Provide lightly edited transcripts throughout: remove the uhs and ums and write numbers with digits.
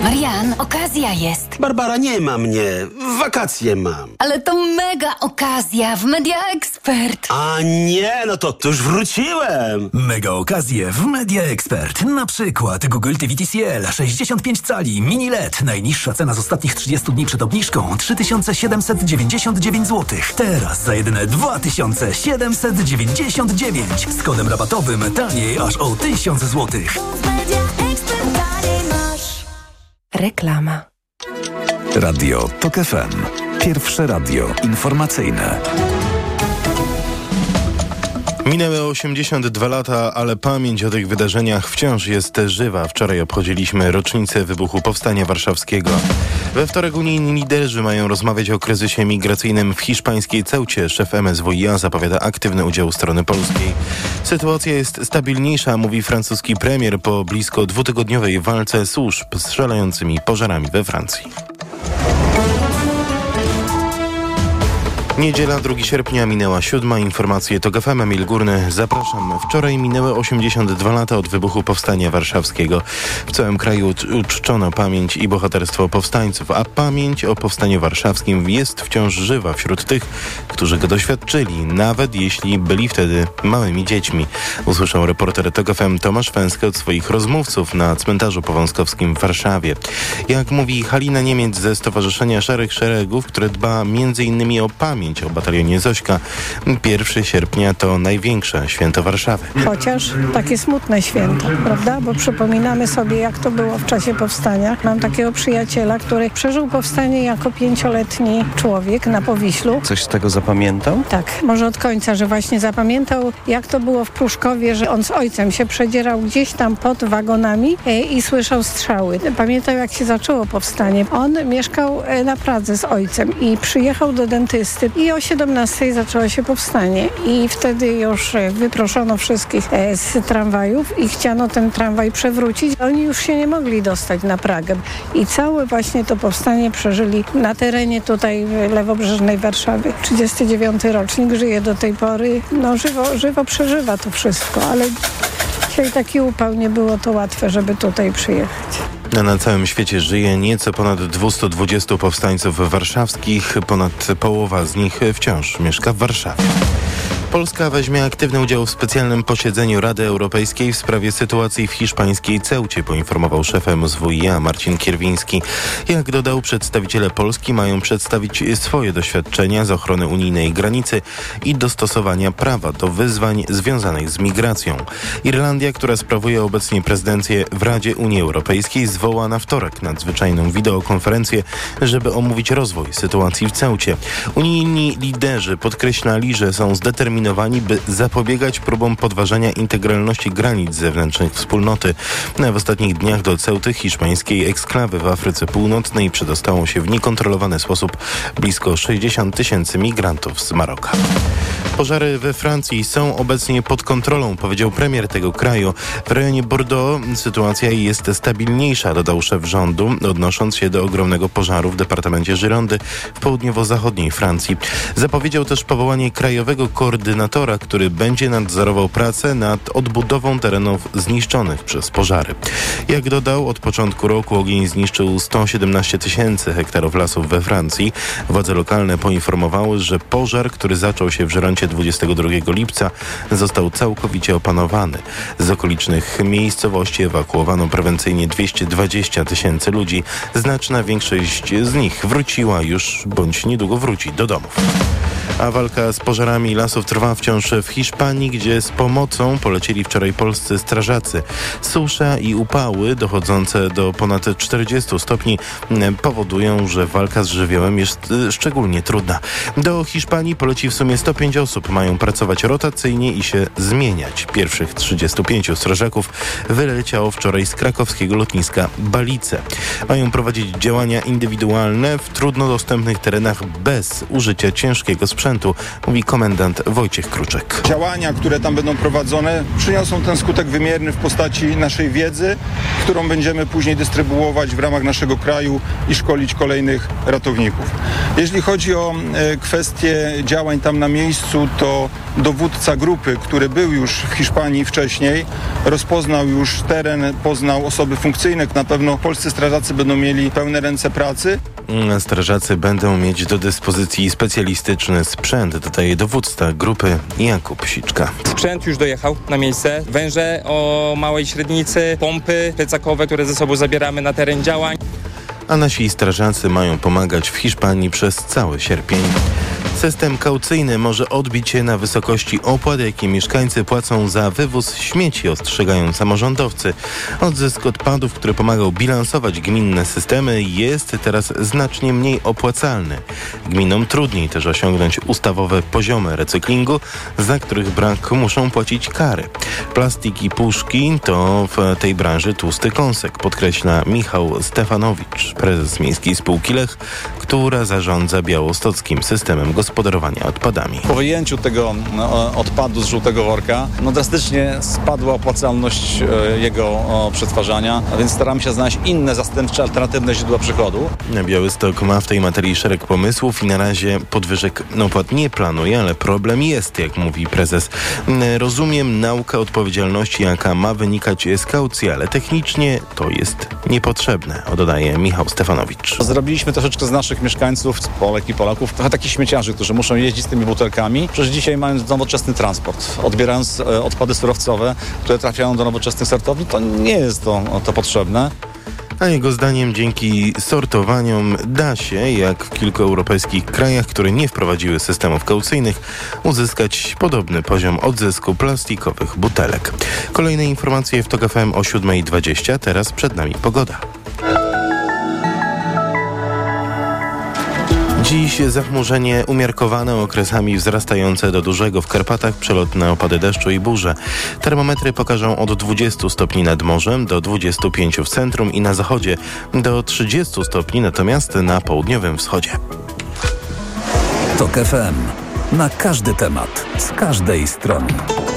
Marian, okazja jest. Barbara, nie ma mnie. Wakacje mam. Ale to mega okazja w Media Expert. A nie, no to już wróciłem. Mega okazje w Media Expert. Na przykład Google TV TCL 65 cali mini LED. Najniższa cena z ostatnich 30 dni przed obniżką 3799 zł. Teraz za jedyne 2799. Z kodem rabatowym taniej aż o 1000 zł. Reklama. Radio TOK FM. Pierwsze radio informacyjne. Minęły 82 lata, ale pamięć o tych wydarzeniach wciąż jest żywa. Wczoraj obchodziliśmy rocznicę wybuchu Powstania Warszawskiego. We wtorek unijni liderzy mają rozmawiać o kryzysie migracyjnym w hiszpańskiej Ceucie. Szef MSWiA zapowiada aktywny udział strony polskiej. Sytuacja jest stabilniejsza, mówi francuski premier po blisko dwutygodniowej walce służb z szalejącymi pożarami we Francji. Niedziela, 2 sierpnia, minęła 7. Informacje TOK FM, Emil Górny. Zapraszam. Wczoraj minęły 82 lata od wybuchu Powstania Warszawskiego. W całym kraju uczczono pamięć i bohaterstwo powstańców, a pamięć o Powstaniu Warszawskim jest wciąż żywa wśród tych, którzy go doświadczyli, nawet jeśli byli wtedy małymi dziećmi. Usłyszał reporter TOK FM Tomasz Fęskę od swoich rozmówców na cmentarzu powązkowskim w Warszawie. Jak mówi Halina Niemiec ze Stowarzyszenia Szarych Szeregów, które dba m.in. o pamięć o batalionie Zośka, 1 sierpnia to największe święto Warszawy. Chociaż takie smutne święto, prawda? Bo przypominamy sobie, jak to było w czasie powstania. Mam takiego przyjaciela, który przeżył powstanie jako 5-letni człowiek na Powiślu. Coś z tego zapamiętał? Tak, może od końca, że właśnie zapamiętał, jak to było w Pruszkowie, że on z ojcem się przedzierał gdzieś tam pod wagonami i słyszał strzały. Pamiętał, jak się zaczęło powstanie. On mieszkał na Pradze z ojcem i przyjechał do dentysty i o 17 zaczęło się powstanie i wtedy już wyproszono wszystkich z tramwajów i chciano ten tramwaj przewrócić. Oni już się nie mogli dostać na Pragę i całe właśnie to powstanie przeżyli na terenie tutaj lewobrzeżnej Warszawy. 39 rocznik, żyje do tej pory, no żywo przeżywa to wszystko, ale dzisiaj taki upał, nie było to łatwe, żeby tutaj przyjechać. Na całym świecie żyje nieco ponad 220 powstańców warszawskich. Ponad połowa z nich wciąż mieszka w Warszawie. Polska weźmie aktywny udział w specjalnym posiedzeniu Rady Europejskiej w sprawie sytuacji w hiszpańskiej Ceucie, poinformował szef MSWiA Marcin Kierwiński. Jak dodał, przedstawiciele Polski mają przedstawić swoje doświadczenia z ochrony unijnej granicy i dostosowania prawa do wyzwań związanych z migracją. Irlandia, która sprawuje obecnie prezydencję w Radzie Unii Europejskiej, zwoła na wtorek nadzwyczajną wideokonferencję, żeby omówić rozwój sytuacji w Ceucie. Unijni liderzy podkreślali, że są zdeterminowani, by zapobiegać próbom podważenia integralności granic zewnętrznych wspólnoty. W ostatnich dniach do Ceuty, hiszpańskiej eksklawy w Afryce Północnej, przedostało się w niekontrolowany sposób blisko 60 000 migrantów z Maroka. Pożary we Francji są obecnie pod kontrolą, powiedział premier tego kraju. W rejonie Bordeaux sytuacja jest stabilniejsza, dodał szef rządu, odnosząc się do ogromnego pożaru w departamencie Girondy w południowo-zachodniej Francji. Zapowiedział też powołanie krajowego koordynatora, który będzie nadzorował pracę nad odbudową terenów zniszczonych przez pożary. Jak dodał, od początku roku ogień zniszczył 117 000 hektarów lasów we Francji. Władze lokalne poinformowały, że pożar, który zaczął się w Girondzie 22 lipca, został całkowicie opanowany. Z okolicznych miejscowości ewakuowano prewencyjnie 220 000 ludzi. Znaczna większość z nich wróciła już bądź niedługo wróci do domów. A walka z pożarami lasów trwa wciąż w Hiszpanii, gdzie z pomocą polecieli wczoraj polscy strażacy. Susza i upały dochodzące do ponad 40 stopni powodują, że walka z żywiołem jest szczególnie trudna. Do Hiszpanii poleci w sumie 105 osób. Mają pracować rotacyjnie i się zmieniać. Pierwszych 35 strażaków wyleciało wczoraj z krakowskiego lotniska Balice. Mają prowadzić działania indywidualne w trudno dostępnych terenach bez użycia ciężkiego sprzętu. sprzętu, mówi komendant Wojciech Kruczek. Działania, które tam będą prowadzone, przyniosą ten skutek wymierny w postaci naszej wiedzy, którą będziemy później dystrybuować w ramach naszego kraju i szkolić kolejnych ratowników. Jeśli chodzi o kwestie działań tam na miejscu, to dowódca grupy, który był już w Hiszpanii wcześniej, rozpoznał już teren, poznał osoby funkcyjne. Na pewno polscy strażacy będą mieli pełne ręce pracy. Strażacy będą mieć do dyspozycji specjalistyczny sprzęt, dodaje dowódca grupy Jakub Siczka. Sprzęt już dojechał na miejsce. Węże o małej średnicy, pompy plecakowe, które ze sobą zabieramy na teren działań. A nasi strażacy mają pomagać w Hiszpanii przez cały sierpień. System kaucyjny może odbić się na wysokości opłat, jakie mieszkańcy płacą za wywóz śmieci, ostrzegają samorządowcy. Odzysk odpadów, który pomagał bilansować gminne systemy, jest teraz znacznie mniej opłacalny. Gminom trudniej też osiągnąć ustawowe poziomy recyklingu, za których brak muszą płacić kary. Plastik i puszki to w tej branży tłusty kąsek, podkreśla Michał Stefanowicz, prezes Miejskiej Spółki Lech, która zarządza białostockim systemem gospodarowania odpadami. Po wyjęciu tego odpadu z żółtego worka, drastycznie spadła opłacalność jego przetwarzania, a więc staramy się znaleźć inne zastępcze, alternatywne źródła przychodu. Białystok ma w tej materii szereg pomysłów i na razie podwyżek opłat nie planuje, ale problem jest, jak mówi prezes. Rozumiem naukę odpowiedzialności, jaka ma wynikać z kaucji, ale technicznie to jest niepotrzebne, dodaje Michał Stefanowicz. Zrobiliśmy troszeczkę z naszych mieszkańców, Polek i Polaków, trochę takich śmieciarzy, którzy muszą jeździć z tymi butelkami. Przecież dzisiaj mając nowoczesny transport, odbierając odpady surowcowe, które trafiają do nowoczesnych sortowni, to nie jest to potrzebne. A jego zdaniem dzięki sortowaniom da się, jak w kilku europejskich krajach, które nie wprowadziły systemów kaucyjnych, uzyskać podobny poziom odzysku plastikowych butelek. Kolejne informacje w TOK FM o 7:20. Teraz przed nami pogoda. Dziś zachmurzenie umiarkowane, okresami wzrastające do dużego w Karpatach, przelotne opady deszczu i burze. Termometry pokażą od 20 stopni nad morzem do 25 w centrum i na zachodzie, do 30 stopni natomiast na południowym wschodzie. TOK FM. Na każdy temat, z każdej strony.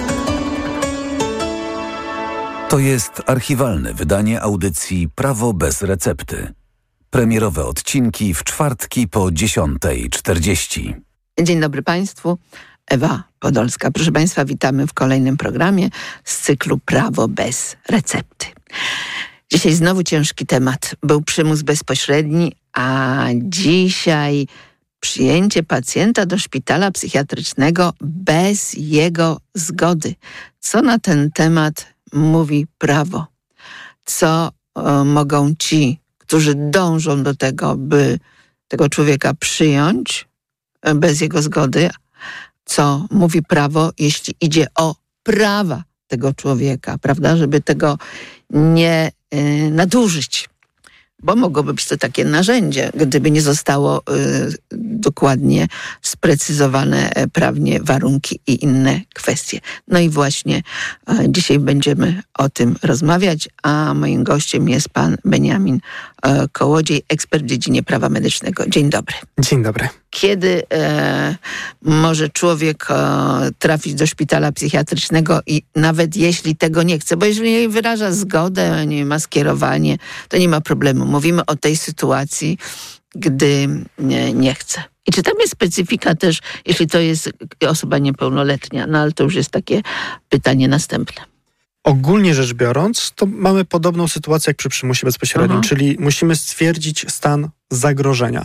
To jest archiwalne wydanie audycji Prawo bez recepty. Premierowe odcinki w czwartki po 10:40. Dzień dobry Państwu. Ewa Podolska. Proszę Państwa, witamy w kolejnym programie z cyklu Prawo bez recepty. Dzisiaj znowu ciężki temat. Był przymus bezpośredni, a dzisiaj przyjęcie pacjenta do szpitala psychiatrycznego bez jego zgody. Co na ten temat mówi prawo? Co mogą ci, którzy dążą do tego, by tego człowieka przyjąć bez jego zgody, co mówi prawo, jeśli idzie o prawa tego człowieka, prawda, żeby tego nie nadużyć. Bo mogłoby być to takie narzędzie, gdyby nie zostało dokładnie sprecyzowane prawnie warunki i inne kwestie. No i właśnie dzisiaj będziemy o tym rozmawiać, a moim gościem jest pan Beniamin Kołodziej, ekspert w dziedzinie prawa medycznego. Dzień dobry. Dzień dobry. Kiedy może człowiek trafić do szpitala psychiatrycznego i nawet jeśli tego nie chce, bo jeżeli wyraża zgodę, nie ma skierowanie, to nie ma problemu. Mówimy o tej sytuacji, gdy nie chce. I czy tam jest specyfika też, jeśli to jest osoba niepełnoletnia? No ale to już jest takie pytanie następne. Ogólnie rzecz biorąc, to mamy podobną sytuację jak przy przymusie bezpośrednim, czyli musimy stwierdzić stan zagrożenia.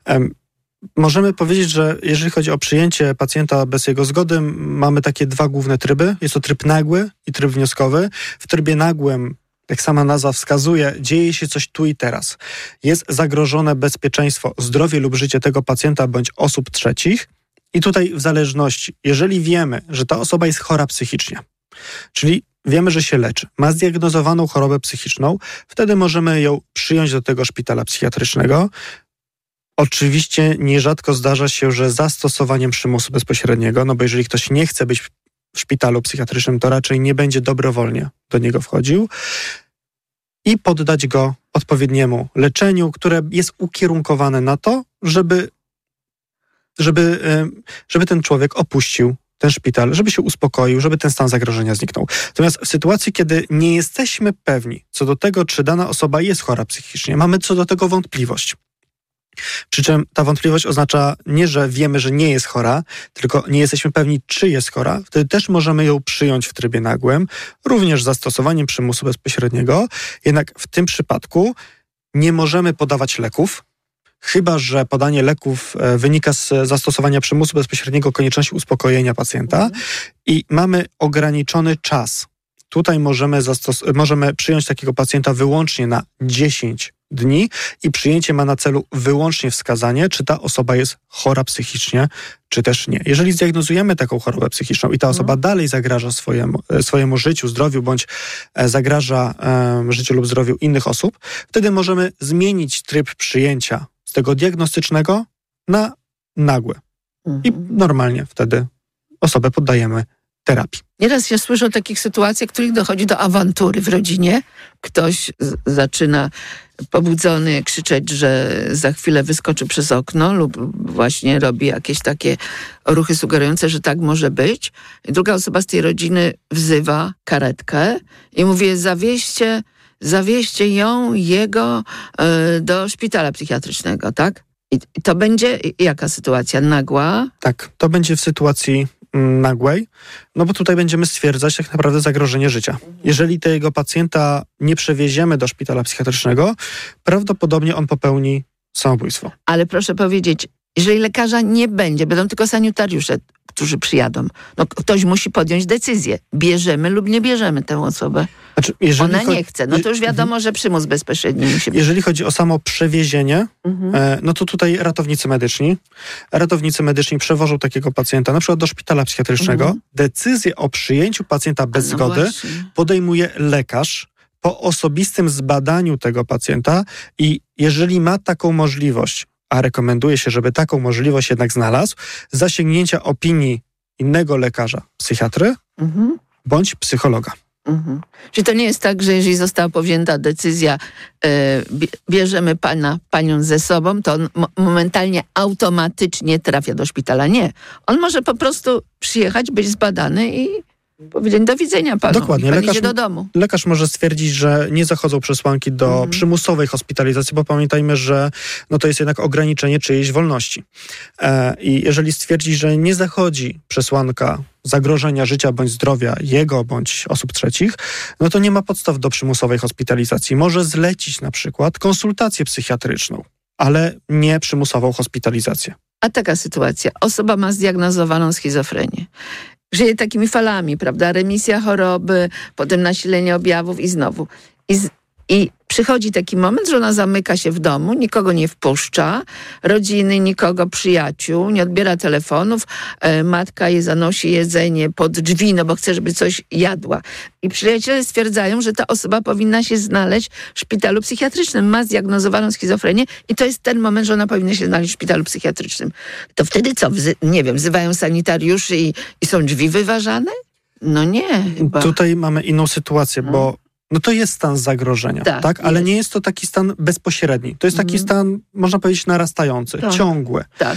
Możemy powiedzieć, że jeżeli chodzi o przyjęcie pacjenta bez jego zgody, mamy takie dwa główne tryby. Jest to tryb nagły i tryb wnioskowy. W trybie nagłym, jak sama nazwa wskazuje, dzieje się coś tu i teraz. Jest zagrożone bezpieczeństwo, zdrowie lub życie tego pacjenta bądź osób trzecich. I tutaj w zależności, jeżeli wiemy, że ta osoba jest chora psychicznie, czyli wiemy, że się leczy, ma zdiagnozowaną chorobę psychiczną, wtedy możemy ją przyjąć do tego szpitala psychiatrycznego. Oczywiście nierzadko zdarza się, że zastosowaniem przymusu bezpośredniego, no bo jeżeli ktoś nie chce być w szpitalu psychiatrycznym, to raczej nie będzie dobrowolnie do niego wchodził, i poddać go odpowiedniemu leczeniu, które jest ukierunkowane na to, żeby żeby ten człowiek opuścił ten szpital, żeby się uspokoił, żeby ten stan zagrożenia zniknął. Natomiast w sytuacji, kiedy nie jesteśmy pewni co do tego, czy dana osoba jest chora psychicznie, mamy co do tego wątpliwość. Przy czym ta wątpliwość oznacza nie, że wiemy, że nie jest chora, tylko nie jesteśmy pewni, czy jest chora. Wtedy też możemy ją przyjąć w trybie nagłym, również z zastosowaniem przymusu bezpośredniego. Jednak w tym przypadku nie możemy podawać leków, chyba że podanie leków wynika z zastosowania przymusu bezpośredniego, konieczności uspokojenia pacjenta i mamy ograniczony czas. Tutaj możemy przyjąć takiego pacjenta wyłącznie na 10 dni i przyjęcie ma na celu wyłącznie wskazanie, czy ta osoba jest chora psychicznie, czy też nie. Jeżeli zdiagnozujemy taką chorobę psychiczną i ta osoba dalej zagraża swojemu życiu, zdrowiu, bądź zagraża życiu lub zdrowiu innych osób, wtedy możemy zmienić tryb przyjęcia z tego diagnostycznego na nagłe. I normalnie wtedy osobę poddajemy terapii. Nieraz się słyszy o takich sytuacjach, w których dochodzi do awantury w rodzinie. Ktoś zaczyna pobudzony krzyczeć, że za chwilę wyskoczy przez okno lub właśnie robi jakieś takie ruchy sugerujące, że tak może być. I druga osoba z tej rodziny wzywa karetkę i mówi: zawieźcie jego do szpitala psychiatrycznego, tak? I to będzie jaka sytuacja? Nagła? Tak, to będzie w sytuacji nagłej, no bo tutaj będziemy stwierdzać tak naprawdę zagrożenie życia. Jeżeli tego pacjenta nie przewieziemy do szpitala psychiatrycznego, prawdopodobnie on popełni samobójstwo. Ale proszę powiedzieć, jeżeli lekarza nie będzie, będą tylko sanitariusze, którzy przyjadą, no ktoś musi podjąć decyzję. Bierzemy lub nie bierzemy tę osobę. Znaczy, ona nie chce. No to już wiadomo, że przymus bezpośredni musi być. Jeżeli chodzi o samo przewiezienie, no to tutaj ratownicy medyczni przewożą takiego pacjenta na przykład do szpitala psychiatrycznego. Decyzję o przyjęciu pacjenta bez zgody podejmuje lekarz po osobistym zbadaniu tego pacjenta i jeżeli ma taką możliwość, a rekomenduje się, żeby taką możliwość jednak znalazł, zasięgnięcia opinii innego lekarza, psychiatry bądź psychologa. Czyli to nie jest tak, że jeżeli została podjęta decyzja, bierzemy panią ze sobą, to on momentalnie, automatycznie trafia do szpitala. Nie. On może po prostu przyjechać, być zbadany i powiedzieć: do widzenia panu. Dokładnie. Pan idzie do domu. Lekarz może stwierdzić, że nie zachodzą przesłanki do przymusowej hospitalizacji, bo pamiętajmy, że no to jest jednak ograniczenie czyjejś wolności. I jeżeli stwierdzi, że nie zachodzi przesłanka zagrożenia życia bądź zdrowia jego bądź osób trzecich, no to nie ma podstaw do przymusowej hospitalizacji. Może zlecić na przykład konsultację psychiatryczną, ale nie przymusową hospitalizację. A taka sytuacja. Osoba ma zdiagnozowaną schizofrenię. Żyje takimi falami, prawda? Remisja choroby, potem nasilenie objawów i znowu. I przychodzi taki moment, że ona zamyka się w domu, nikogo nie wpuszcza, rodziny, nikogo, przyjaciół, nie odbiera telefonów, matka jej zanosi jedzenie pod drzwi, no bo chce, żeby coś jadła. I przyjaciele stwierdzają, że ta osoba powinna się znaleźć w szpitalu psychiatrycznym, ma zdiagnozowaną schizofrenię i to jest ten moment, że ona powinna się znaleźć w szpitalu psychiatrycznym. To wtedy co? Nie wiem, wzywają sanitariuszy i są drzwi wyważane? No nie. Chyba. Tutaj mamy inną sytuację, bo no to jest stan zagrożenia, tak? Ale nie jest to taki stan bezpośredni. To jest taki stan, można powiedzieć, narastający, ciągły. Tak.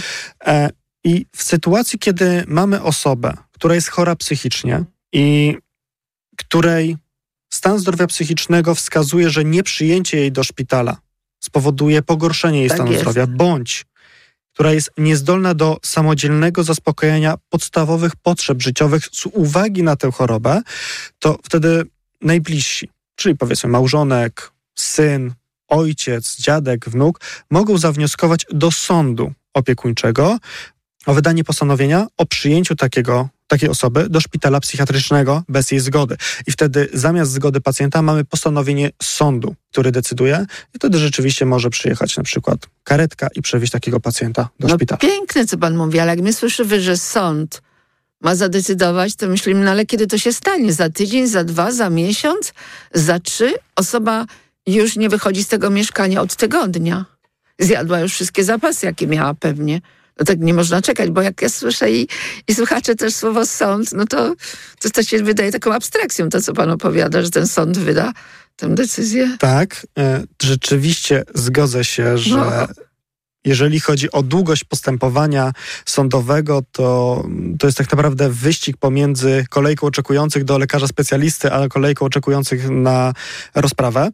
I w sytuacji, kiedy mamy osobę, która jest chora psychicznie i której stan zdrowia psychicznego wskazuje, że nieprzyjęcie jej do szpitala spowoduje pogorszenie jej stanu zdrowia, bądź która jest niezdolna do samodzielnego zaspokojenia podstawowych potrzeb życiowych z uwagi na tę chorobę, to wtedy najbliżsi, czyli powiedzmy małżonek, syn, ojciec, dziadek, wnuk, mogą zawnioskować do sądu opiekuńczego o wydanie postanowienia o przyjęciu takiej osoby do szpitala psychiatrycznego bez jej zgody. I wtedy zamiast zgody pacjenta mamy postanowienie sądu, który decyduje i wtedy rzeczywiście może przyjechać na przykład karetka i przewieźć takiego pacjenta do szpitala. Piękne, co pan mówi, ale jak my słyszymy, że sąd ma zadecydować, to myślimy, no ale kiedy to się stanie? Za tydzień, za 2, za miesiąc, za 3? Osoba już nie wychodzi z tego mieszkania od tygodnia. Zjadła już wszystkie zapasy, jakie miała pewnie. No tak nie można czekać, bo jak ja słyszę i słuchacze też słowo sąd, no to się wydaje taką abstrakcją, to co pan opowiada, że ten sąd wyda tę decyzję. Tak, rzeczywiście zgodzę się, że jeżeli chodzi o długość postępowania sądowego, to jest tak naprawdę wyścig pomiędzy kolejką oczekujących do lekarza specjalisty, a kolejką oczekujących na rozprawę.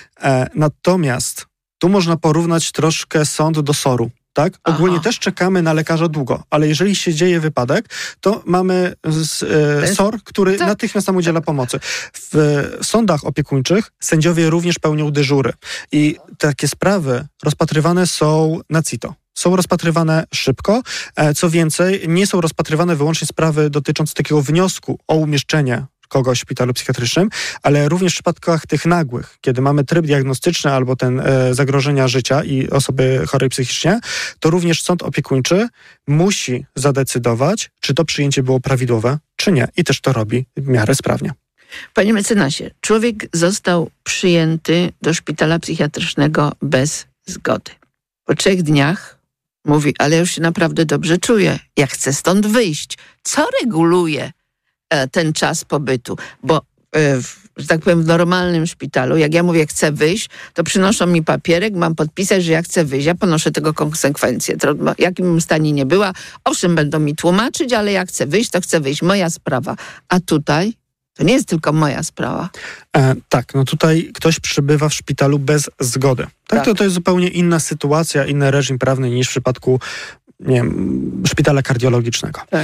Natomiast tu można porównać troszkę sąd do SOR-u. Tak? Ogólnie też czekamy na lekarza długo, ale jeżeli się dzieje wypadek, to mamy SOR, który natychmiast nam udziela pomocy. W sądach opiekuńczych sędziowie również pełnią dyżury i takie sprawy rozpatrywane są na CITO. Są rozpatrywane szybko. Co więcej, nie są rozpatrywane wyłącznie sprawy dotyczące takiego wniosku o umieszczenie kogoś w szpitalu psychiatrycznym, ale również w przypadkach tych nagłych, kiedy mamy tryb diagnostyczny albo ten zagrożenia życia i osoby chorej psychicznie, to również sąd opiekuńczy musi zadecydować, czy to przyjęcie było prawidłowe, czy nie. I też to robi w miarę sprawnie. Panie mecenasie, człowiek został przyjęty do szpitala psychiatrycznego bez zgody. Po 3 dniach mówi, ale już się naprawdę dobrze czuję. Ja chcę stąd wyjść. Co reguluje ten czas pobytu? Bo, że tak powiem, w normalnym szpitalu, jak ja mówię, chcę wyjść, to przynoszą mi papierek, mam podpisać, że ja chcę wyjść. Ja ponoszę tego konsekwencje. W jakim bym stanie nie była, owszem, będą mi tłumaczyć, ale jak chcę wyjść, to chcę wyjść. Moja sprawa. A tutaj to nie jest tylko moja sprawa. Tak, no tutaj ktoś przybywa w szpitalu bez zgody. Tak? To jest zupełnie inna sytuacja, inny reżim prawny niż w przypadku, nie wiem, szpitala kardiologicznego. Tak.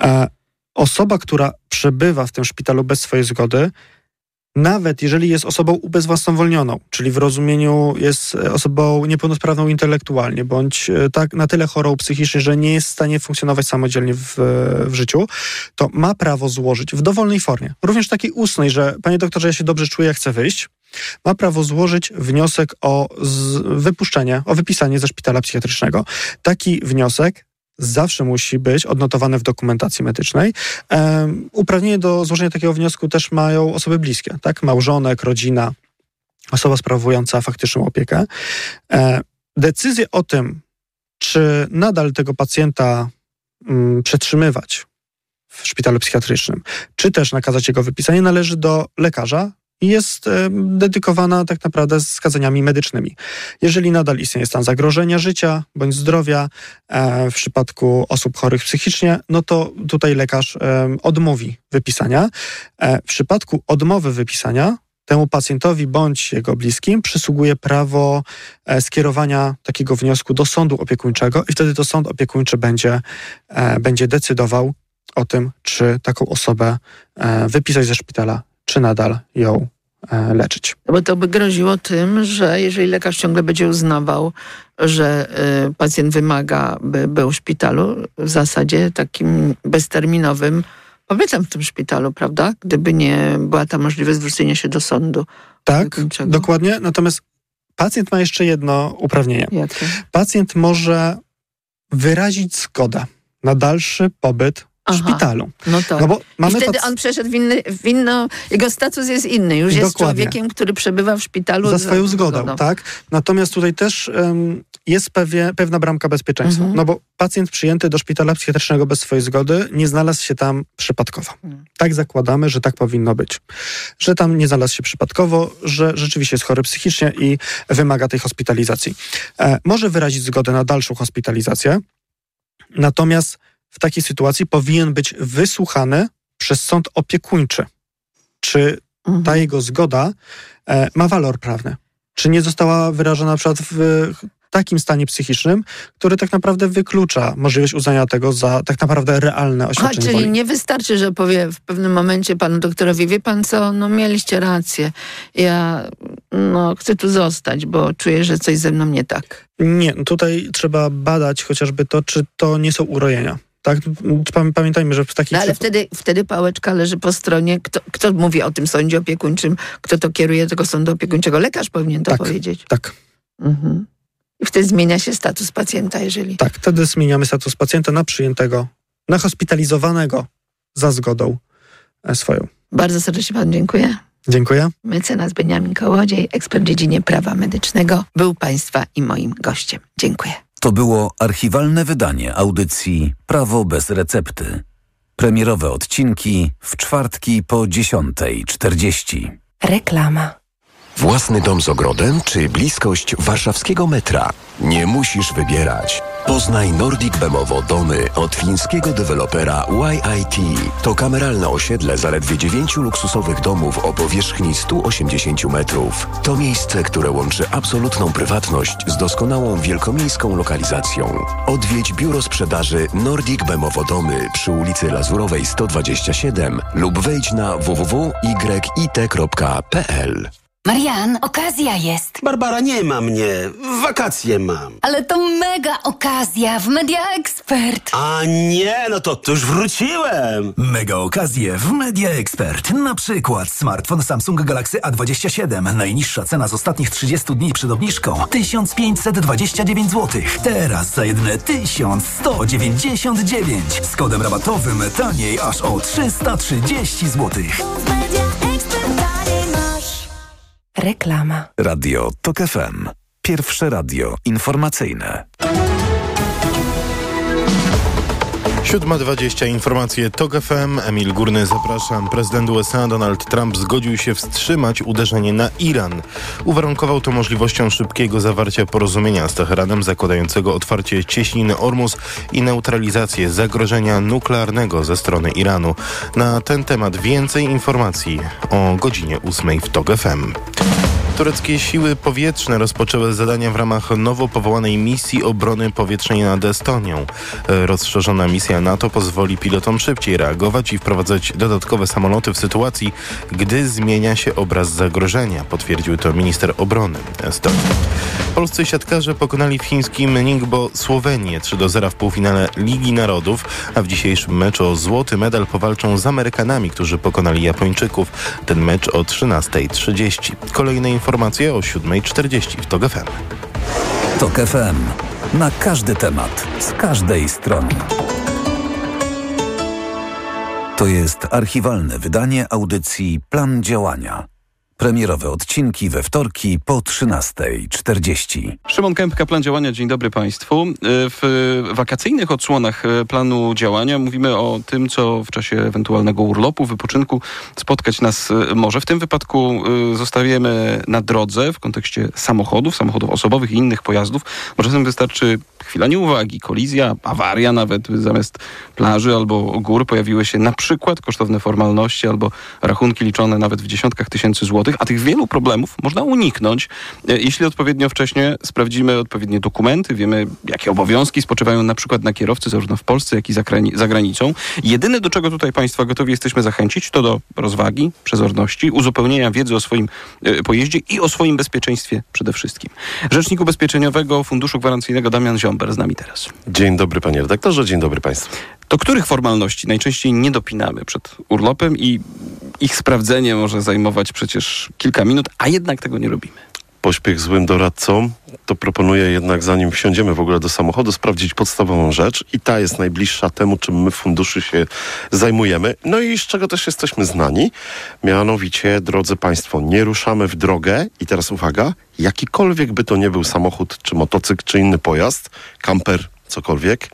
Osoba, która przebywa w tym szpitalu bez swojej zgody, nawet jeżeli jest osobą ubezwłasnowolnioną, czyli w rozumieniu jest osobą niepełnosprawną intelektualnie, bądź tak na tyle chorą psychicznie, że nie jest w stanie funkcjonować samodzielnie w życiu, to ma prawo złożyć w dowolnej formie, również takiej ustnej, że panie doktorze, ja się dobrze czuję, ja chcę wyjść, ma prawo złożyć wniosek o wypuszczenie, o wypisanie ze szpitala psychiatrycznego. Taki wniosek zawsze musi być odnotowany w dokumentacji medycznej. Uprawnienie do złożenia takiego wniosku też mają osoby bliskie, tak? Małżonek, rodzina, osoba sprawująca faktyczną opiekę. Decyzję o tym, czy nadal tego pacjenta przetrzymywać w szpitalu psychiatrycznym, czy też nakazać jego wypisanie, należy do lekarza i jest dedykowana tak naprawdę wskazaniami medycznymi. Jeżeli nadal istnieje stan zagrożenia życia bądź zdrowia w przypadku osób chorych psychicznie, no to tutaj lekarz odmówi wypisania. W przypadku odmowy wypisania temu pacjentowi bądź jego bliskim przysługuje prawo skierowania takiego wniosku do sądu opiekuńczego i wtedy to sąd opiekuńczy będzie decydował o tym, czy taką osobę wypisać ze szpitala, czy nadal ją leczyć. Bo to by groziło tym, że jeżeli lekarz ciągle będzie uznawał, że pacjent wymaga, by był w szpitalu, w zasadzie takim bezterminowym pobytem w tym szpitalu, prawda? Gdyby nie była ta możliwość zwrócenia się do sądu. Tak, dokładnie. Natomiast pacjent ma jeszcze jedno uprawnienie. Jakie? Pacjent może wyrazić zgodę na dalszy pobyt w szpitalu. No to. No bo mamy i wtedy on przeszedł w inną, jego status jest inny. Już jest człowiekiem, który przebywa w szpitalu za swoją zgodą. Tak? Natomiast tutaj też jest pewna bramka bezpieczeństwa. No bo pacjent przyjęty do szpitala psychiatrycznego bez swojej zgody nie znalazł się tam przypadkowo. Tak zakładamy, że tak powinno być. Że tam nie znalazł się przypadkowo, że rzeczywiście jest chory psychicznie i wymaga tej hospitalizacji. Może wyrazić zgodę na dalszą hospitalizację, natomiast w takiej sytuacji powinien być wysłuchany przez sąd opiekuńczy. Czy ta jego zgoda ma walor prawny? Czy nie została wyrażona na przykład w takim stanie psychicznym, który tak naprawdę wyklucza możliwość uznania tego za tak naprawdę realne oświadczenie czyli woli. nie wystarczy, że powie w pewnym momencie panu doktorowi, wie pan co, no mieliście rację, ja chcę tu zostać, bo czuję, że coś ze mną nie tak. Nie, tutaj trzeba badać chociażby to, czy to nie są urojenia. Tak? Pamiętajmy, że w takich... ale wtedy pałeczka leży po stronie, kto mówi o tym sądzie opiekuńczym, kto to kieruje tego sądu opiekuńczego? Lekarz powinien to powiedzieć. Tak. I wtedy zmienia się status pacjenta, jeżeli... Tak, wtedy zmieniamy status pacjenta na przyjętego, na hospitalizowanego za zgodą swoją. Bardzo serdecznie panu dziękuję. Dziękuję. Mecenas Beniamin Kołodziej, ekspert w dziedzinie prawa medycznego, był państwa i moim gościem. Dziękuję. To było archiwalne wydanie audycji Prawo bez recepty. Premierowe odcinki w czwartki po 10:40. Reklama. Własny dom z ogrodem czy bliskość warszawskiego metra? Nie musisz wybierać. Poznaj Nordic Bemowo domy od fińskiego dewelopera YIT. To kameralne osiedle zaledwie 9 luksusowych domów o powierzchni 180 metrów. To miejsce, które łączy absolutną prywatność z doskonałą wielkomiejską lokalizacją. Odwiedź biuro sprzedaży Nordic Bemowo domy przy ulicy Lazurowej 127 lub wejdź na www.yit.pl. Marian, okazja jest. Barbara, nie ma mnie. Wakacje mam. Ale to mega okazja w Media Expert. A nie, no to już wróciłem. Mega okazje w Media Expert. Na przykład smartfon Samsung Galaxy A27. Najniższa cena z ostatnich 30 dni przed obniżką 1529 zł. Teraz za jedne 1199. Z kodem rabatowym taniej aż o 330 zł. Reklama. Radio TOK FM. Pierwsze radio informacyjne. 7:20 informacje TOK FM. Emil Górny, zapraszam. Prezydent USA Donald Trump zgodził się wstrzymać uderzenie na Iran. Uwarunkował to możliwością szybkiego zawarcia porozumienia z Teheranem zakładającego otwarcie cieśniny Ormus i neutralizację zagrożenia nuklearnego ze strony Iranu. Na ten temat więcej informacji o godzinie 8 w TOK FM. Tureckie siły powietrzne rozpoczęły zadania w ramach nowo powołanej misji obrony powietrznej nad Estonią. Rozszerzona misja NATO pozwoli pilotom szybciej reagować i wprowadzać dodatkowe samoloty w sytuacji, gdy zmienia się obraz zagrożenia, potwierdził to minister obrony Estonii. Polscy siatkarze pokonali w chińskim Ningbo Słowenię 3-0 w półfinale Ligi Narodów, a w dzisiejszym meczu o złoty medal powalczą z Amerykanami, którzy pokonali Japończyków. Ten mecz o 13:30. Kolejne informacje o 7:40 w TOK FM. TOK FM. Na każdy temat, z każdej strony. To jest archiwalne wydanie audycji Plan Działania. Premierowe odcinki we wtorki po 13:40. Szymon Kępka, Plan Działania. Dzień dobry Państwu. W wakacyjnych odsłonach planu działania mówimy o tym, co w czasie ewentualnego urlopu, wypoczynku spotkać nas może. W tym wypadku zostawiamy na drodze w kontekście samochodów osobowych i innych pojazdów. Może czasem wystarczy chwila nieuwagi, kolizja, awaria nawet. Zamiast plaży albo gór pojawiły się na przykład kosztowne formalności albo rachunki liczone nawet w dziesiątkach tysięcy złotych, a tych wielu problemów można uniknąć, jeśli odpowiednio wcześnie sprawdzimy odpowiednie dokumenty, wiemy, jakie obowiązki spoczywają na przykład na kierowcy, zarówno w Polsce, jak i za granicą. Jedyne, do czego tutaj Państwa gotowi jesteśmy zachęcić, to do rozwagi, przezorności, uzupełnienia wiedzy o swoim pojeździe i o swoim bezpieczeństwie przede wszystkim. Rzecznik Ubezpieczeniowego Funduszu Gwarancyjnego Damian Ziomber z nami teraz. Dzień dobry panie redaktorze, dzień dobry państwu. Do których formalności najczęściej nie dopinamy przed urlopem i ich sprawdzenie może zajmować przecież kilka minut, a jednak tego nie robimy? Pośpiech złym doradcą, to proponuję jednak, zanim wsiądziemy w ogóle do samochodu, sprawdzić podstawową rzecz i ta jest najbliższa temu, czym my w funduszu się zajmujemy. No i z czego też jesteśmy znani. Mianowicie, drodzy państwo, nie ruszamy w drogę i teraz uwaga, jakikolwiek by to nie był samochód, czy motocykl, czy inny pojazd, kamper, cokolwiek,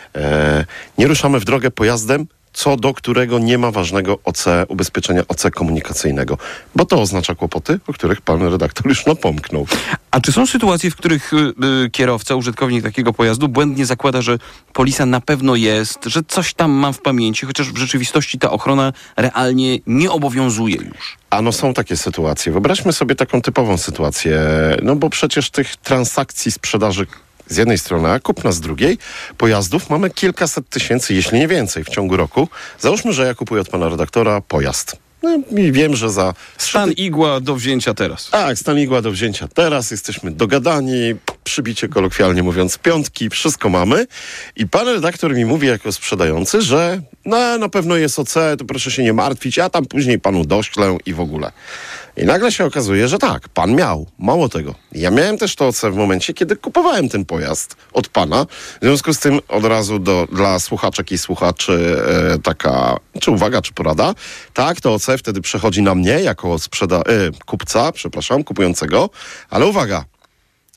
nie ruszamy w drogę pojazdem, co do którego nie ma ważnego ubezpieczenia OC komunikacyjnego, bo to oznacza kłopoty, o których pan redaktor już napomknął. A czy są sytuacje, w których kierowca, użytkownik takiego pojazdu błędnie zakłada, że polisa na pewno jest, że coś tam mam w pamięci, chociaż w rzeczywistości ta ochrona realnie nie obowiązuje już? Ano są takie sytuacje. Wyobraźmy sobie taką typową sytuację, no bo przecież tych transakcji sprzedaży z jednej strony, a kupna z drugiej pojazdów mamy kilkaset tysięcy, jeśli nie więcej w ciągu roku. Załóżmy, że ja kupuję od pana redaktora pojazd. No i wiem, że za... Stan igła do wzięcia teraz. Tak, stan igła do wzięcia teraz. Jesteśmy dogadani, przybicie kolokwialnie mówiąc piątki, wszystko mamy. I pan redaktor mi mówi jako sprzedający, że na pewno jest OC, to proszę się nie martwić, ja tam później panu doślę i w ogóle. I nagle się okazuje, że tak, pan miał. Mało tego. Ja miałem też to OC w momencie, kiedy kupowałem ten pojazd od pana. W związku z tym od razu dla słuchaczek i słuchaczy taka, czy uwaga, czy porada. Tak, to OC wtedy przechodzi na mnie jako kupca, kupującego. Ale uwaga,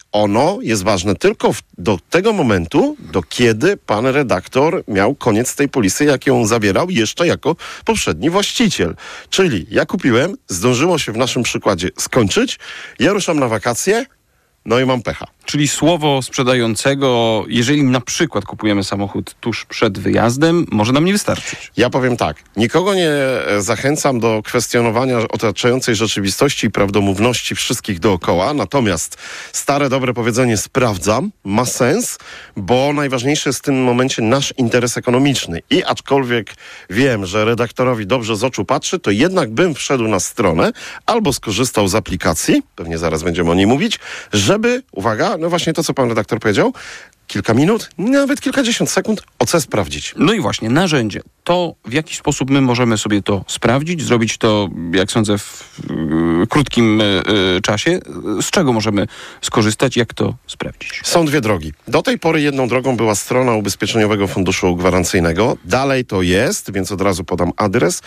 ono jest ważne tylko do tego momentu, do kiedy pan redaktor miał koniec tej polisy, jak ją zawierał jeszcze jako poprzedni właściciel. Czyli ja kupiłem, zdążyło się w naszym przykładzie skończyć, ja ruszam na wakacje, no i mam pecha. Czyli słowo sprzedającego, jeżeli na przykład kupujemy samochód tuż przed wyjazdem, może nam nie wystarczyć. Ja powiem tak, nikogo nie zachęcam do kwestionowania otaczającej rzeczywistości i prawdomówności wszystkich dookoła, natomiast stare, dobre powiedzenie sprawdzam, ma sens, bo najważniejszy jest w tym momencie nasz interes ekonomiczny. I aczkolwiek wiem, że redaktorowi dobrze z oczu patrzy, to jednak bym wszedł na stronę albo skorzystał z aplikacji, pewnie zaraz będziemy o niej mówić, żeby, uwaga, no właśnie to, co pan redaktor powiedział, kilka minut, nawet kilkadziesiąt sekund OC sprawdzić. No i właśnie, narzędzie. To w jaki sposób my możemy sobie to sprawdzić, zrobić to, jak sądzę, w krótkim czasie. Z czego możemy skorzystać, jak to sprawdzić? Są dwie drogi. Do tej pory jedną drogą była strona Ubezpieczeniowego Funduszu Gwarancyjnego. Dalej to jest, więc od razu podam adres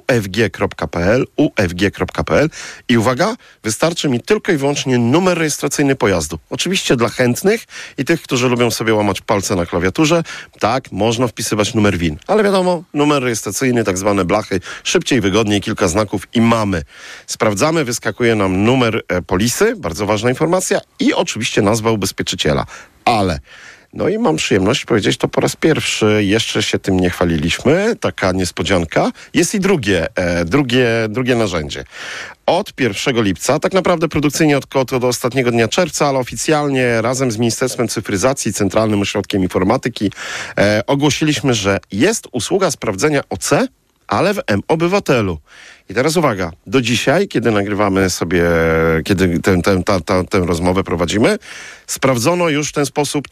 ufg.pl i uwaga, wystarczy mi tylko i wyłącznie numer rejestracyjny pojazdu. Oczywiście dla chętnych i tych, którzy lubią sobie łamać palce na klawiaturze, tak, można wpisywać numer WIN. Ale wiadomo, numer rejestracyjny, tak zwane blachy, szybciej, wygodniej, kilka znaków i mamy. Sprawdzamy, wyskakuje nam numer polisy, bardzo ważna informacja i oczywiście nazwa ubezpieczyciela. Ale no i mam przyjemność powiedzieć to po raz pierwszy, jeszcze się tym nie chwaliliśmy, taka niespodzianka. Jest i drugie narzędzie. Od 1 lipca, tak naprawdę produkcyjnie od do ostatniego dnia czerwca, ale oficjalnie razem z Ministerstwem Cyfryzacji, Centralnym Ośrodkiem Informatyki ogłosiliśmy, że jest usługa sprawdzenia OC, ale w mObywatelu. I teraz uwaga, do dzisiaj, kiedy nagrywamy sobie, kiedy tę rozmowę prowadzimy, sprawdzono już w ten sposób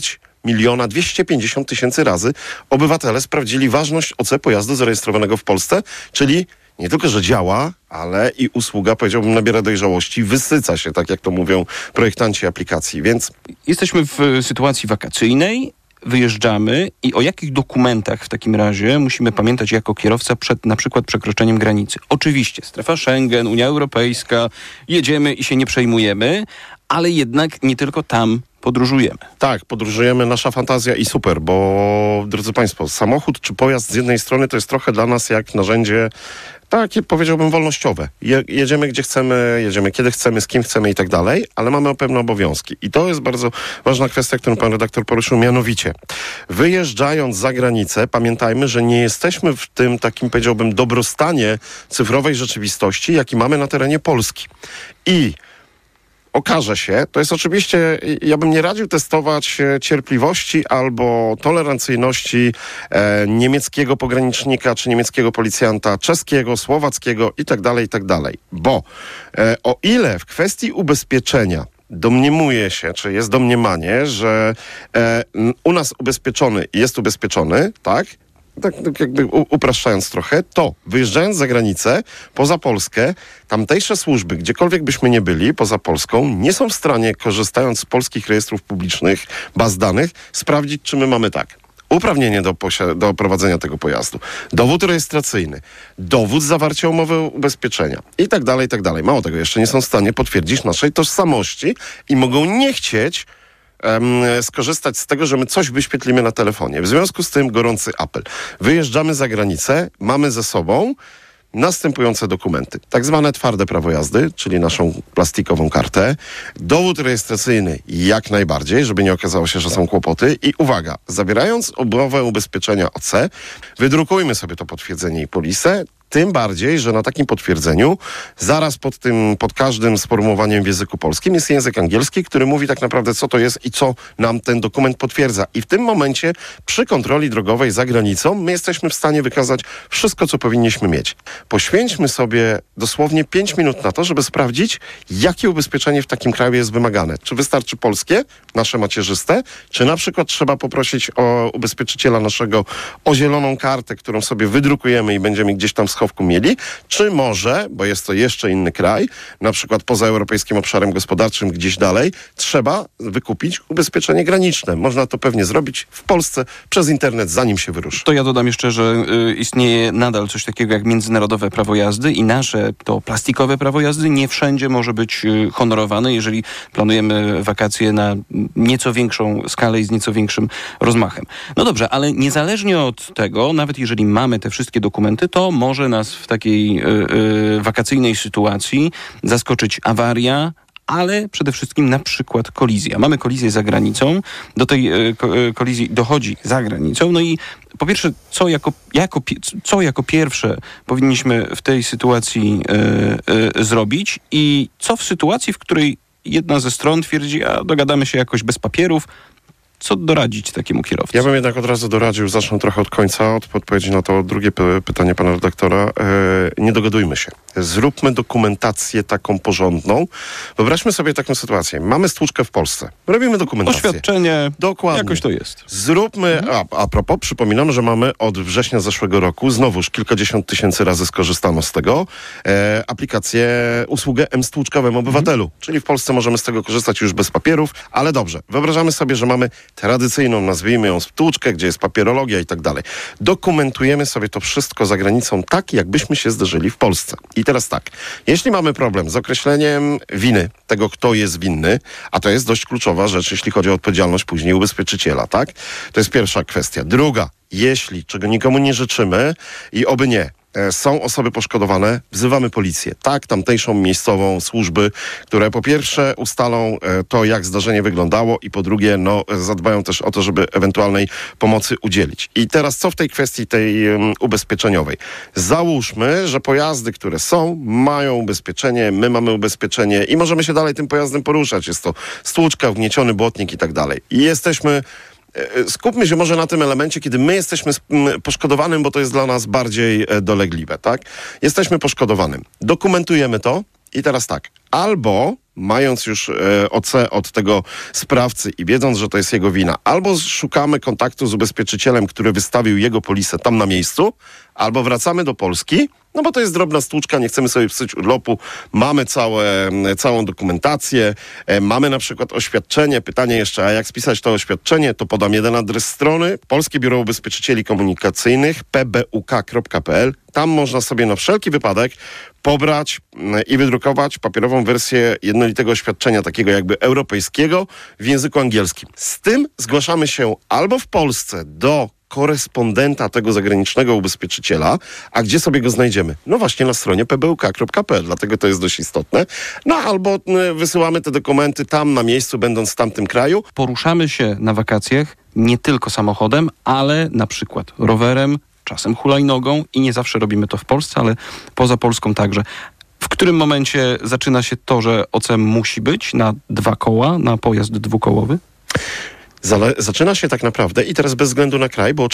250 000 razy obywatele sprawdzili ważność OC pojazdu zarejestrowanego w Polsce, czyli nie tylko, że działa, ale i usługa, powiedziałbym, nabiera dojrzałości, wysyca się, tak jak to mówią projektanci aplikacji, więc... Jesteśmy w sytuacji wakacyjnej, wyjeżdżamy i o jakich dokumentach w takim razie musimy pamiętać jako kierowca przed na przykład przekroczeniem granicy? Oczywiście strefa Schengen, Unia Europejska, jedziemy i się nie przejmujemy, ale jednak nie tylko tam podróżujemy. Tak, podróżujemy, nasza fantazja i super, bo drodzy Państwo, samochód czy pojazd z jednej strony to jest trochę dla nas jak narzędzie takie, powiedziałbym, wolnościowe. Jedziemy gdzie chcemy, jedziemy kiedy chcemy, z kim chcemy i tak dalej, ale mamy pewne obowiązki. I to jest bardzo ważna kwestia, którą pan redaktor poruszył, mianowicie wyjeżdżając za granicę, pamiętajmy, że nie jesteśmy w tym takim, powiedziałbym, dobrostanie cyfrowej rzeczywistości, jaki mamy na terenie Polski. I okaże się, to jest oczywiście, ja bym nie radził testować cierpliwości albo tolerancyjności niemieckiego pogranicznika, czy niemieckiego policjanta, czeskiego, słowackiego i tak dalej, bo o ile w kwestii ubezpieczenia domniemuje się, czy jest domniemanie, że u nas ubezpieczony jest ubezpieczony, tak jakby upraszczając trochę, to wyjeżdżając za granicę, poza Polskę, tamtejsze służby, gdziekolwiek byśmy nie byli, poza Polską, nie są w stanie, korzystając z polskich rejestrów publicznych, baz danych, sprawdzić, czy my mamy uprawnienie do prowadzenia tego pojazdu, dowód rejestracyjny, dowód zawarcia umowy ubezpieczenia i tak dalej. Mało tego, jeszcze nie są w stanie potwierdzić naszej tożsamości i mogą nie chcieć skorzystać z tego, że my coś wyświetlimy na telefonie. W związku z tym gorący apel. Wyjeżdżamy za granicę, mamy ze sobą następujące dokumenty. Tak zwane twarde prawo jazdy, czyli naszą plastikową kartę, dowód rejestracyjny jak najbardziej, żeby nie okazało się, że są kłopoty i uwaga, zabierając umowę ubezpieczenia OC, wydrukujmy sobie to potwierdzenie i polisę, tym bardziej, że na takim potwierdzeniu zaraz pod każdym sformułowaniem w języku polskim jest język angielski, który mówi tak naprawdę, co to jest i co nam ten dokument potwierdza. I w tym momencie przy kontroli drogowej za granicą my jesteśmy w stanie wykazać wszystko, co powinniśmy mieć. Poświęćmy sobie dosłownie 5 minut na to, żeby sprawdzić, jakie ubezpieczenie w takim kraju jest wymagane. Czy wystarczy polskie, nasze macierzyste, czy na przykład trzeba poprosić o ubezpieczyciela naszego o zieloną kartę, którą sobie wydrukujemy i będziemy gdzieś tam schowku mieli, czy może, bo jest to jeszcze inny kraj, na przykład poza europejskim obszarem gospodarczym, gdzieś dalej, trzeba wykupić ubezpieczenie graniczne. Można to pewnie zrobić w Polsce przez internet, zanim się wyruszy. To ja dodam jeszcze, że istnieje nadal coś takiego jak międzynarodowe prawo jazdy i nasze to plastikowe prawo jazdy nie wszędzie może być honorowane, jeżeli planujemy wakacje na nieco większą skalę i z nieco większym rozmachem. No dobrze, ale niezależnie od tego, nawet jeżeli mamy te wszystkie dokumenty, to może nas w takiej wakacyjnej sytuacji zaskoczyć awaria, ale przede wszystkim na przykład kolizja. Mamy kolizję za granicą, do tej kolizji dochodzi za granicą, no i po pierwsze, co jako pierwsze powinniśmy w tej sytuacji zrobić i co w sytuacji, w której jedna ze stron twierdzi, a dogadamy się jakoś bez papierów, co doradzić takiemu kierowcy? Ja bym jednak od razu doradził, zacznę trochę od końca, od odpowiedzi na to drugie pytanie pana redaktora. Nie dogadujmy się. Zróbmy dokumentację taką porządną. Wyobraźmy sobie taką sytuację. Mamy stłuczkę w Polsce. Robimy dokumentację. Oświadczenie. Dokładnie. Jakoś to jest. Zróbmy, a propos, przypominam, że mamy od września zeszłego roku, znowuż kilkadziesiąt tysięcy razy skorzystano z tego, aplikację, usługę M-Stłuczka w M-Obywatelu. Czyli w Polsce możemy z tego korzystać już bez papierów, ale dobrze. Wyobrażamy sobie, że mamy tradycyjną, nazwijmy ją stłuczkę, gdzie jest papierologia i tak dalej. Dokumentujemy sobie to wszystko za granicą tak, jakbyśmy się zderzyli w Polsce. I teraz tak, jeśli mamy problem z określeniem winy, tego kto jest winny, a to jest dość kluczowa rzecz, jeśli chodzi o odpowiedzialność później ubezpieczyciela, tak? To jest pierwsza kwestia. Druga, jeśli, czego nikomu nie życzymy i oby nie, są osoby poszkodowane, wzywamy policję. Tak, tamtejszą miejscową służby, które po pierwsze ustalą to, jak zdarzenie wyglądało i po drugie, zadbają też o to, żeby ewentualnej pomocy udzielić. I teraz co w tej kwestii tej ubezpieczeniowej? Załóżmy, że pojazdy, które są, mają ubezpieczenie, my mamy ubezpieczenie i możemy się dalej tym pojazdem poruszać. Jest to stłuczka, wgnieciony błotnik i tak dalej. I skupmy się może na tym elemencie, kiedy my jesteśmy poszkodowanym, bo to jest dla nas bardziej dolegliwe, tak? Jesteśmy poszkodowanym. Dokumentujemy to i teraz tak. Albo mając już OC od tego sprawcy i wiedząc, że to jest jego wina, albo szukamy kontaktu z ubezpieczycielem, który wystawił jego polisę tam na miejscu, albo wracamy do Polski, no bo to jest drobna stłuczka, nie chcemy sobie psuć urlopu, mamy całą dokumentację, mamy na przykład oświadczenie, pytanie jeszcze, a jak spisać to oświadczenie, to podam jeden adres strony, Polskie Biuro Ubezpieczycieli Komunikacyjnych, pbuk.pl, tam można sobie na wszelki wypadek pobrać i wydrukować papierową wersję jednolitego oświadczenia, takiego jakby europejskiego w języku angielskim. Z tym zgłaszamy się albo w Polsce do korespondenta tego zagranicznego ubezpieczyciela, a gdzie sobie go znajdziemy? No właśnie na stronie pbuk.pl, dlatego to jest dość istotne. No albo wysyłamy te dokumenty tam na miejscu, będąc w tamtym kraju. Poruszamy się na wakacjach nie tylko samochodem, ale na przykład rowerem, czasem hulajnogą i nie zawsze robimy to w Polsce, ale poza Polską także. W którym momencie zaczyna się to, że OC musi być na 2 koła, na pojazd dwukołowy? Zaczyna się tak naprawdę i teraz bez względu na kraj, bo